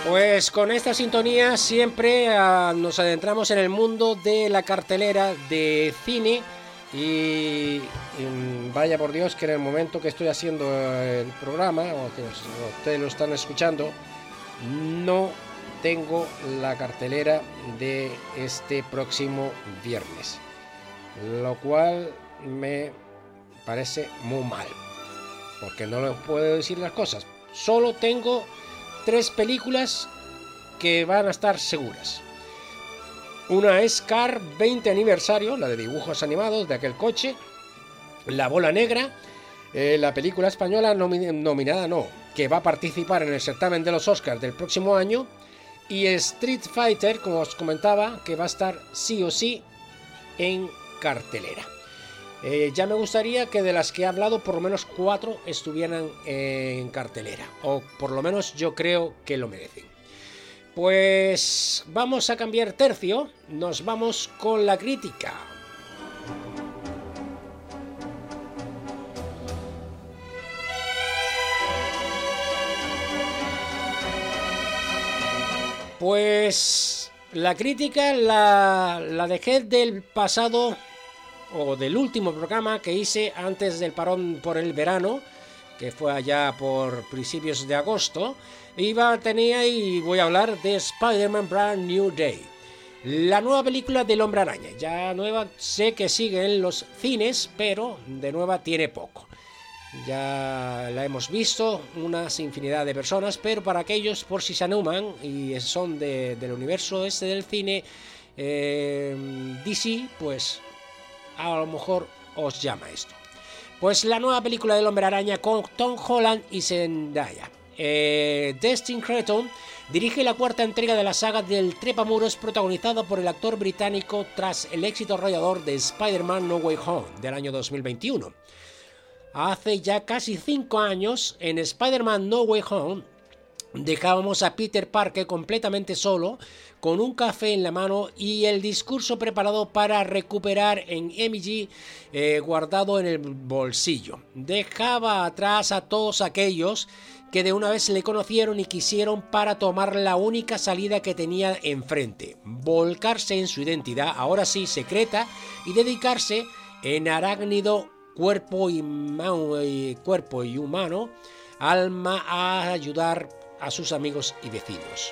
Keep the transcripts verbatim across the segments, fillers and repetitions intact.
Pues con esta sintonía siempre uh, nos adentramos en el mundo de la cartelera de cine y, y vaya por Dios que en el momento que estoy haciendo el programa o que ustedes lo están escuchando no tengo la cartelera de este próximo viernes, lo cual me parece muy mal porque no les puedo decir las cosas. Solo tengo tres películas que van a estar seguras. Una es Car veinte aniversario, la de dibujos animados de aquel coche. La bola negra, eh, la película española nomi- nominada no, que va a participar en el certamen de los Oscars del próximo año. Y Street Fighter, como os comentaba, que va a estar sí o sí en cartelera. Eh, ya me gustaría que de las que he hablado por lo menos cuatro estuvieran eh, en cartelera, o por lo menos yo creo que lo merecen. Pues vamos a cambiar tercio, nos vamos con la crítica. Pues la crítica la, la dejé del pasado o del último programa que hice antes del parón por el verano, que fue allá por principios de agosto. Iba, tenía y voy a hablar de Spider-Man Brand New Day, la nueva película del Hombre Araña. Ya nueva, sé que sigue en los cines, pero de nueva tiene poco. Ya la hemos visto unas infinidad de personas, pero para aquellos por si se animan y son de, del universo este del cine eh, D C, pues a lo mejor os llama esto. Pues la nueva película del Hombre Araña con Tom Holland y Zendaya. Eh, Destin Cretton dirige la cuarta entrega de la saga del Trepamuros, protagonizada por el actor británico tras el éxito arrollador de Spider-Man No Way Home del año dos mil veintiuno. Hace ya casi cinco años, en Spider-Man No Way Home, dejábamos a Peter Parker completamente solo, con un café en la mano y el discurso preparado para recuperar en M G eh, guardado en el bolsillo. Dejaba atrás a todos aquellos que de una vez le conocieron y quisieron para tomar la única salida que tenía enfrente, volcarse en su identidad, ahora sí secreta, y dedicarse en arácnido, cuerpo y, y, cuerpo y humano, alma, a ayudar a sus amigos y vecinos.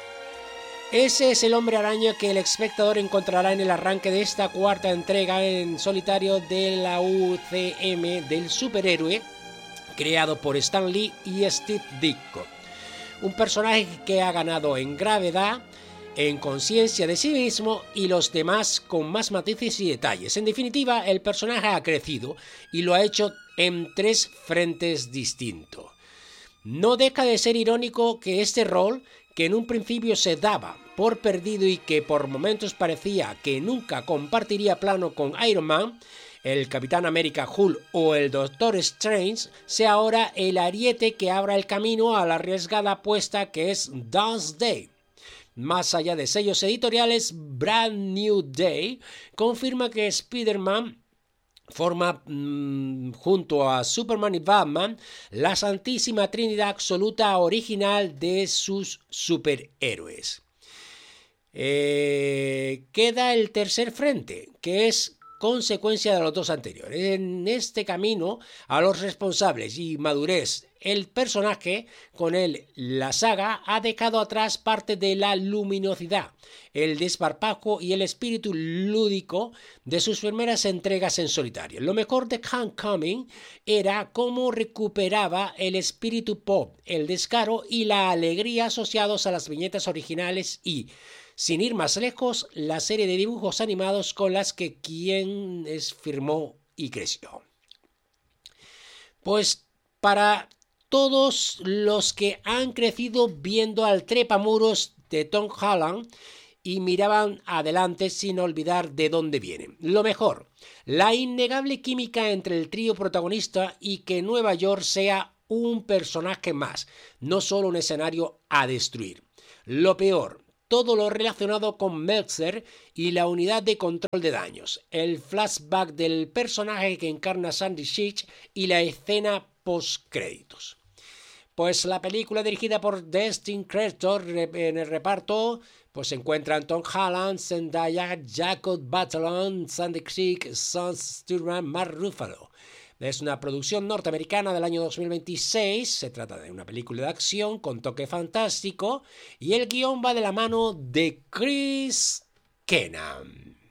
Ese es el Hombre Araña que el espectador encontrará en el arranque de esta cuarta entrega en solitario de la U C M del superhéroe, creado por Stan Lee y Steve Ditko. Un personaje que ha ganado en gravedad, en conciencia de sí mismo y los demás con más matices y detalles. En definitiva, el personaje ha crecido y lo ha hecho en tres frentes distintos. No deja de ser irónico que este rol, que en un principio se daba por perdido y que por momentos parecía que nunca compartiría plano con Iron Man, el Capitán América, Hulk o el Doctor Strange, sea ahora el ariete que abra el camino a la arriesgada apuesta que es Doomsday. Más allá de sellos editoriales, Brand New Day confirma que Spider-Man forma, mmm, junto a Superman y Batman, la santísima trinidad absoluta original de sus superhéroes. Eh, queda el tercer frente, que es consecuencia de los dos anteriores. En este camino a los responsables y madurez, el personaje, con él la saga, ha dejado atrás parte de la luminosidad, el desparpajo y el espíritu lúdico de sus primeras entregas en solitario. Lo mejor de Homecoming era cómo recuperaba el espíritu pop, el descaro y la alegría asociados a las viñetas originales y, sin ir más lejos, la serie de dibujos animados con las que quien firmó y creció. Pues para todos los que han crecido viendo al trepamuros de Tom Holland y miraban adelante sin olvidar de dónde vienen. Lo mejor, la innegable química entre el trío protagonista y que Nueva York sea un personaje más, no solo un escenario a destruir. Lo peor, todo lo relacionado con Meltzer y la unidad de control de daños, el flashback del personaje que encarna Sandy Sitch y la escena post-créditos. Pues la película dirigida por Destin Crettor, en el reparto pues se encuentran Tom Holland, Zendaya, Jacob Batalon, Sandy Creek, Son Sturman, Mark Ruffalo. Es una producción norteamericana del año dos mil veintiséis, se trata de una película de acción con toque fantástico y el guión va de la mano de Chris Kennan.